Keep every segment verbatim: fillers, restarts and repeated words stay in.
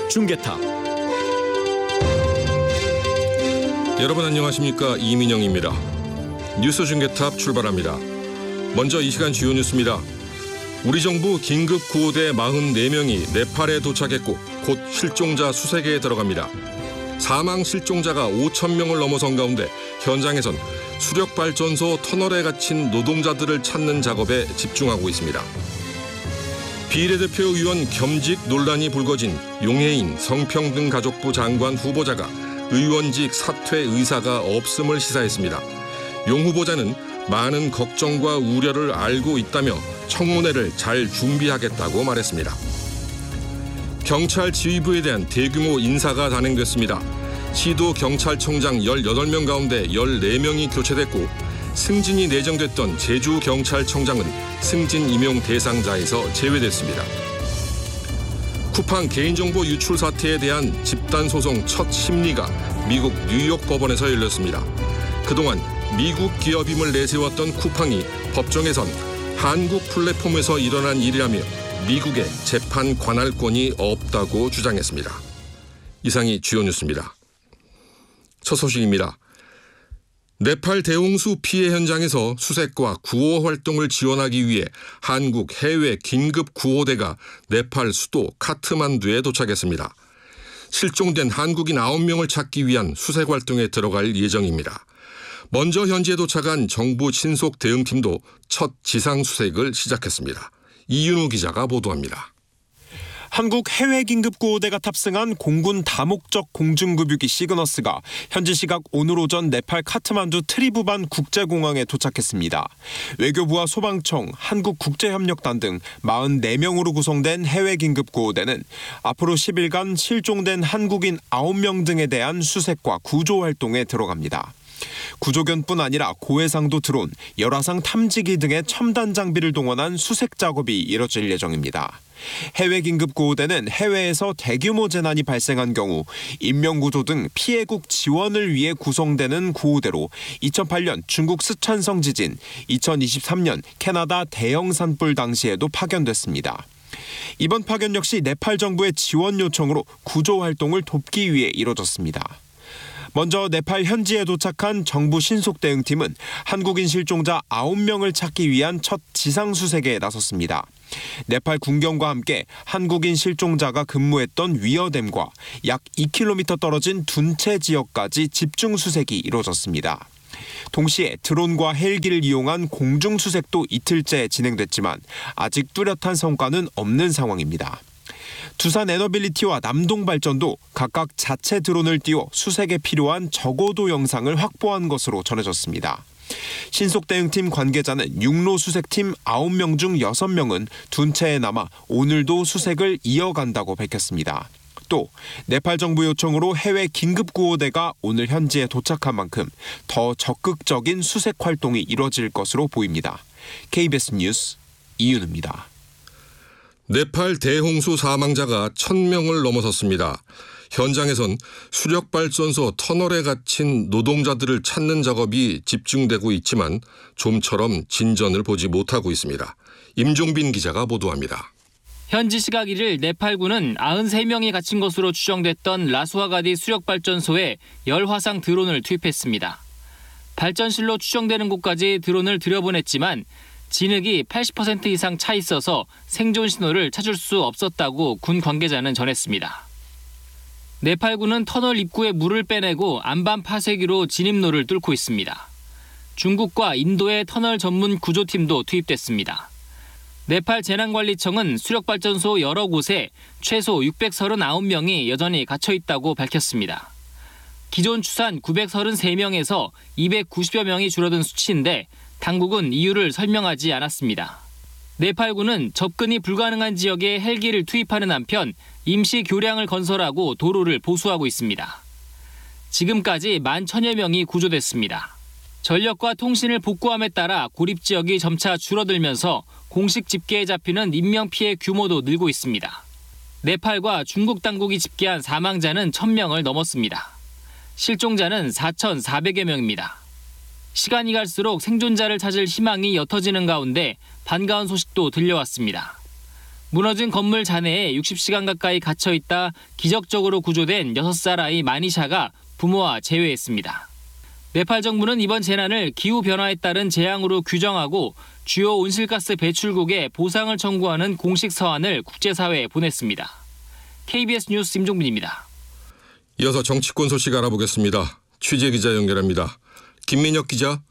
중계탑. 여러분 안녕하십니까? 이민영입니다. 뉴스 중계탑 출발합니다. 먼저 이 시간 주요 뉴스입니다. 우리 정부 긴급 구호대 사십사 명이 네팔에 도착했고 곧 실종자 수색에 들어갑니다. 사망 실종자가 오천 명을 넘어선 가운데 현장에선 수력발전소 터널에 갇힌 노동자들을 찾는 작업에 집중하고 있습니다. 비례대표 의원 겸직 논란이 불거진 용해인 성평등가족부 장관 후보자가 의원직 사퇴 의사가 없음을 시사했습니다. 용 후보자는 많은 걱정과 우려를 알고 있다며 청문회를 잘 준비하겠다고 말했습니다. 경찰 지휘부에 대한 대규모 인사가 단행됐습니다. 시도 경찰청장 열여덟 명 가운데 열네 명이 교체됐고 승진이 내정됐던 제주경찰청장은 승진 임용 대상자에서 제외됐습니다. 쿠팡 개인정보 유출 사태에 대한 집단소송 첫 심리가 미국 뉴욕 법원에서 열렸습니다. 그동안 미국 기업임을 내세웠던 쿠팡이 법정에선 한국 플랫폼에서 일어난 일이라며 미국에 재판 관할권이 없다고 주장했습니다. 이상이 주요 뉴스입니다. 첫 소식입니다. 네팔 대홍수 피해 현장에서 수색과 구호 활동을 지원하기 위해 한국 해외 긴급 구호대가 네팔 수도 카트만두에 도착했습니다. 실종된 한국인 아홉 명을 찾기 위한 수색 활동에 들어갈 예정입니다. 먼저 현지에 도착한 정부 신속 대응팀도 첫 지상 수색을 시작했습니다. 이윤우 기자가 보도합니다. 한국 해외 긴급구호대가 탑승한 공군 다목적 공중급유기 시그너스가 현지 시각 오늘 오전 네팔 카트만두 트리부반 국제공항에 도착했습니다. 외교부와 소방청, 한국국제협력단 등 사십사 명으로 구성된 해외 긴급구호대는 앞으로 십 일간 실종된 한국인 아홉 명 등에 대한 수색과 구조 활동에 들어갑니다. 구조견뿐 아니라 고해상도 드론, 열화상 탐지기 등의 첨단 장비를 동원한 수색 작업이 이뤄질 예정입니다. 해외 긴급구호대는 해외에서 대규모 재난이 발생한 경우 인명구조 등 피해국 지원을 위해 구성되는 구호대로 이천팔 년 중국 스촨성 지진, 이천이십삼 년 캐나다 대형 산불 당시에도 파견됐습니다. 이번 파견 역시 네팔 정부의 지원 요청으로 구조 활동을 돕기 위해 이뤄졌습니다. 먼저 네팔 현지에 도착한 정부 신속대응팀은 한국인 실종자 아홉 명을 찾기 위한 첫 지상수색에 나섰습니다. 네팔 군경과 함께 한국인 실종자가 근무했던 위어댐과 약 이 킬로미터 떨어진 둔체 지역까지 집중수색이 이루어졌습니다. 동시에 드론과 헬기를 이용한 공중수색도 이틀째 진행됐지만 아직 뚜렷한 성과는 없는 상황입니다. 두산 에너빌리티와 남동발전도 각각 자체 드론을 띄워 수색에 필요한 저고도 영상을 확보한 것으로 전해졌습니다. 신속대응팀 관계자는 육로수색팀 아홉 명 중 여섯 명은 둔체에 남아 오늘도 수색을 이어간다고 밝혔습니다. 또 네팔 정부 요청으로 해외 긴급구호대가 오늘 현지에 도착한 만큼 더 적극적인 수색 활동이 이뤄질 것으로 보입니다. 케이비에스 뉴스 이윤우입니다. 네팔 대홍수 사망자가 천 명을 넘어섰습니다. 현장에선 수력발전소 터널에 갇힌 노동자들을 찾는 작업이 집중되고 있지만 좀처럼 진전을 보지 못하고 있습니다. 임종빈 기자가 보도합니다. 현지 시각 일 일 네팔군은 구십삼 명이 갇힌 것으로 추정됐던 라수아가디 수력발전소에 열화상 드론을 투입했습니다. 발전실로 추정되는 곳까지 드론을 들여보냈지만 진흙이 팔십 퍼센트 이상 차 있어서 생존 신호를 찾을 수 없었다고 군 관계자는 전했습니다. 네팔군은 터널 입구에 물을 빼내고 안반 파쇄기로 진입로를 뚫고 있습니다. 중국과 인도의 터널 전문 구조팀도 투입됐습니다. 네팔 재난관리청은 수력발전소 여러 곳에 최소 육백삼십구 명이 여전히 갇혀 있다고 밝혔습니다. 기존 추산 구백삼십삼 명에서 이백구십여 명이 줄어든 수치인데 당국은 이유를 설명하지 않았습니다. 네팔군은 접근이 불가능한 지역에 헬기를 투입하는 한편 임시 교량을 건설하고 도로를 보수하고 있습니다. 지금까지 만 천여 명이 구조됐습니다. 전력과 통신을 복구함에 따라 고립 지역이 점차 줄어들면서 공식 집계에 잡히는 인명피해 규모도 늘고 있습니다. 네팔과 중국 당국이 집계한 사망자는 천 명을 넘었습니다. 실종자는 사천사백여 명입니다. 시간이 갈수록 생존자를 찾을 희망이 옅어지는 가운데 반가운 소식도 들려왔습니다. 무너진 건물 잔해에 육십 시간 가까이 갇혀있다 기적적으로 구조된 여섯 살 아이 마니샤가 부모와 재회했습니다. 네팔 정부는 이번 재난을 기후변화에 따른 재앙으로 규정하고 주요 온실가스 배출국에 보상을 청구하는 공식 서한을 국제사회에 보냈습니다. 케이비에스 뉴스 임종빈입니다. 이어서 정치권 소식 알아보겠습니다. 취재기자 연결합니다. 김민혁 기자.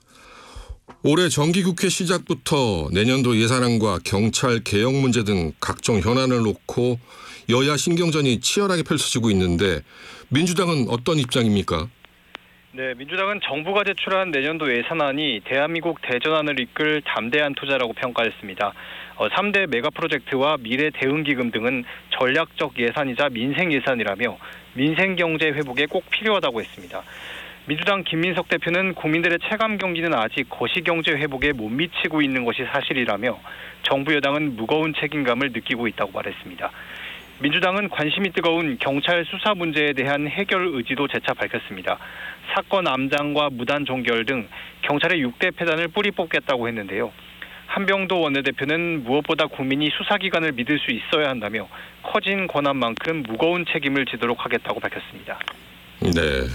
올해 정기국회 시작부터 내년도 예산안과 경찰 개혁 문제 등 각종 현안을 놓고 여야 신경전이 치열하게 펼쳐지고 있는데 민주당은 어떤 입장입니까? 네, 민주당은 정부가 제출한 내년도 예산안이 대한민국 대전환을 이끌 담대한 투자라고 평가했습니다. 어, 삼 대 메가 프로젝트와 미래 대응기금 등은 전략적 예산이자 민생 예산이라며 민생 경제 회복에 꼭 필요하다고 했습니다. 민주당 김민석 대표는 국민들의 체감 경기는 아직 거시경제 회복에 못 미치고 있는 것이 사실이라며 정부 여당은 무거운 책임감을 느끼고 있다고 말했습니다. 민주당은 관심이 뜨거운 경찰 수사 문제에 대한 해결 의지도 재차 밝혔습니다. 사건 암장과 무단 종결 등 경찰의 육 대 폐단을 뿌리 뽑겠다고 했는데요. 한병도 원내대표는 무엇보다 국민이 수사기관을 믿을 수 있어야 한다며 커진 권한만큼 무거운 책임을 지도록 하겠다고 밝혔습니다. 네.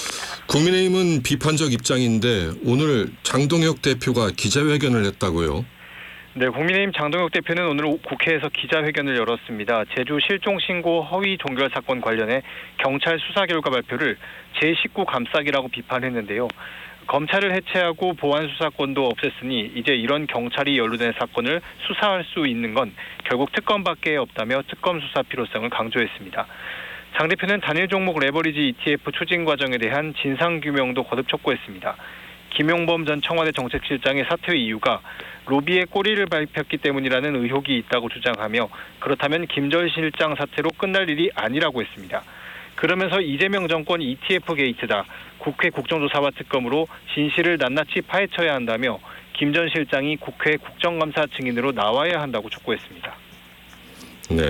국민의힘은 비판적 입장인데 오늘 장동혁 대표가 기자회견을 했다고요? 네, 국민의힘 장동혁 대표는 오늘 국회에서 기자회견을 열었습니다. 제주 실종 신고 허위 종결 사건 관련해 경찰 수사 결과 발표를 제십구 감싸기라고 비판했는데요. 검찰을 해체하고 보안 수사권도 없앴으니 이제 이런 경찰이 연루된 사건을 수사할 수 있는 건 결국 특검밖에 없다며 특검 수사 필요성을 강조했습니다. 장 대표는 단일 종목 레버리지 이티에프 추진 과정에 대한 진상규명도 거듭 촉구했습니다. 김용범 전 청와대 정책실장의 사퇴 이유가 로비에 꼬리를 밟혔기 때문이라는 의혹이 있다고 주장하며 그렇다면 김 전 실장 사퇴로 끝날 일이 아니라고 했습니다. 그러면서 이재명 정권 이티에프 게이트다. 국회 국정조사와 특검으로 진실을 낱낱이 파헤쳐야 한다며 김 전 실장이 국회 국정감사 증인으로 나와야 한다고 촉구했습니다. 네.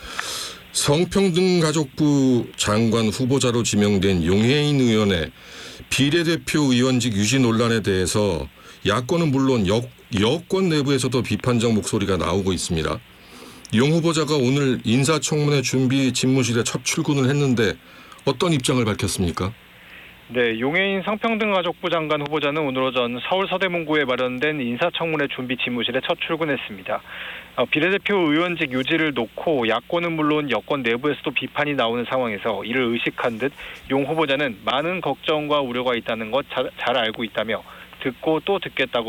성평등가족부 장관 후보자로 지명된 용해인 의원의 비례대표 의원직 유지 논란에 대해서 야권은 물론 여, 여권 내부에서도 비판적 목소리가 나오고 있습니다. 용 후보자가 오늘 인사청문회 준비 집무실에 첫 출근을 했는데 어떤 입장을 밝혔습니까? 네, 용해인 성평등가족부 장관 후보자는 오늘 오전 서울 서대문구에 마련된 인사청문회 준비 집무실에 첫 출근했습니다. 어, 비례대표 의원직 유지를 놓고 야권은 물론 여권 내부에서도 비판이 나오는 상황에서 이를 의식한 듯 용 후보자는 많은 걱정과 우려가 있다는 것 잘 알고 있다며 듣고 또 듣겠다고